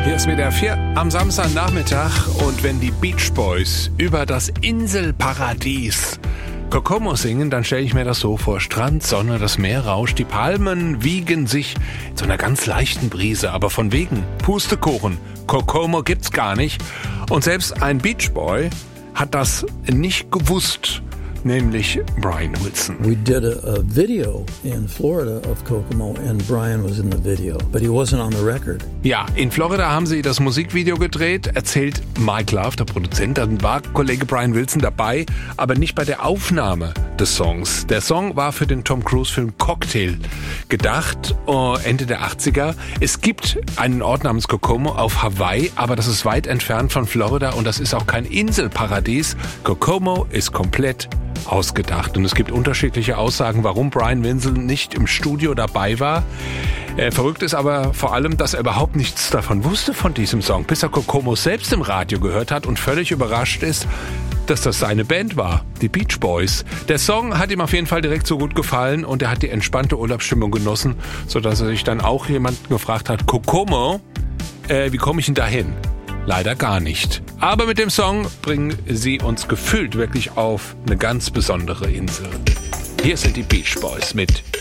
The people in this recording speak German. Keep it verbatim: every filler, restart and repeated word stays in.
Hier ist W D R vier am Samstagnachmittag und wenn die Beach Boys über das Inselparadies Kokomo singen, dann stelle ich mir das so vor. Strand, Sonne, das Meer rauscht, die Palmen wiegen sich in so einer ganz leichten Brise, aber von wegen Pustekuchen. Kokomo gibt's gar nicht. Und selbst ein Beach Boy hat das nicht gewusst. Nämlich Brian Wilson. We did a, a video in Florida of Kokomo and Brian was in the video, but he wasn't on the record. Ja, in Florida haben sie das Musikvideo gedreht, erzählt Mike Love, der Produzent. Dann war Kollege Brian Wilson dabei, aber nicht bei der Aufnahme des Songs. Der Song war für den Tom Cruise-Film Cocktail gedacht, Ende der achtziger. Es gibt einen Ort namens Kokomo auf Hawaii, aber das ist weit entfernt von Florida und das ist auch kein Inselparadies. Kokomo ist komplett ausgedacht. Und es gibt unterschiedliche Aussagen, warum Brian Wilson nicht im Studio dabei war. Äh, verrückt ist aber vor allem, dass er überhaupt nichts davon wusste von diesem Song, bis er Kokomo selbst im Radio gehört hat und völlig überrascht ist, dass das seine Band war, die Beach Boys. Der Song hat ihm auf jeden Fall direkt so gut gefallen und er hat die entspannte Urlaubsstimmung genossen, sodass er sich dann auch jemanden gefragt hat, Kokomo, äh, wie komme ich denn da hin? Leider gar nicht. Aber mit dem Song bringen sie uns gefühlt wirklich auf eine ganz besondere Insel. Hier sind die Beach Boys mit